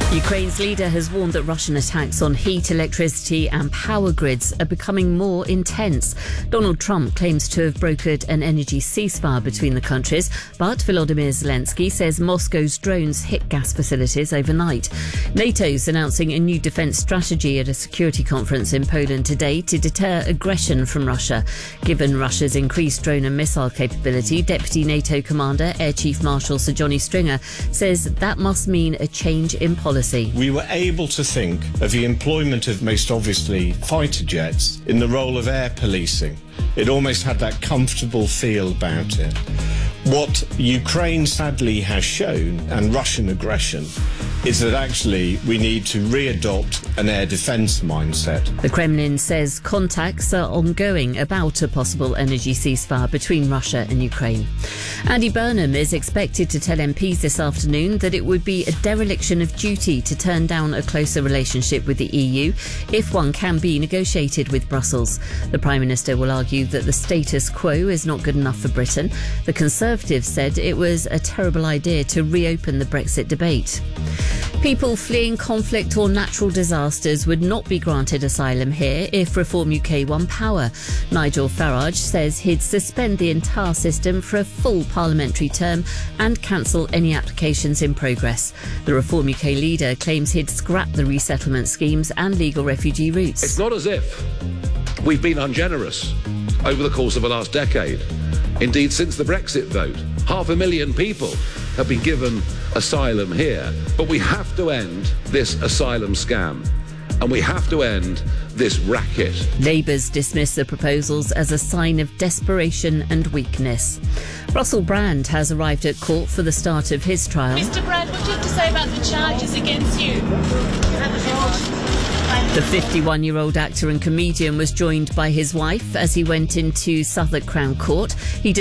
Ukraine's leader has warned that Russian attacks on heat, electricity and power grids are becoming more intense. Donald Trump claims to have brokered an energy ceasefire between the countries, but Volodymyr Zelensky says Moscow's drones hit gas facilities overnight. NATO's announcing a new defence strategy at a security conference in Poland today to deter aggression from Russia. Given Russia's increased drone and missile capability, Deputy NATO Commander Air Chief Marshal Sir Johnny Stringer says that must mean a change in policy. We were able to think of the employment of, most obviously, fighter jets in the role of air policing. It almost had that comfortable feel about it. What Ukraine sadly has shown, and Russian aggression, is that actually we need to re-adopt an air defence mindset. The Kremlin says contacts are ongoing about a possible energy ceasefire between Russia and Ukraine. Andy Burnham is expected to tell MPs this afternoon that it would be a dereliction of duty to turn down a closer relationship with the EU if one can be negotiated with Brussels. The Prime Minister will argue that the status quo is not good enough for Britain. The Conservatives said it was a terrible idea to reopen the Brexit debate. People fleeing conflict or natural disasters would not be granted asylum here if Reform UK won power. Nigel Farage says he'd suspend the entire system for a full parliamentary term and cancel any applications in progress. The Reform UK leader claims he'd scrap the resettlement schemes and legal refugee routes. It's not as if we've been ungenerous over the course of the last decade. Indeed, since the Brexit vote, 500,000 people have been given asylum here. But we have to end this asylum scam, and we have to end this racket. Labour's dismissed the proposals as a sign of desperation and weakness. Russell Brand has arrived at court for the start of his trial. Mr. Brand, what do you have to say about the charges against you? The 51-year-old actor and comedian was joined by his wife as he went into Southwark Crown Court. He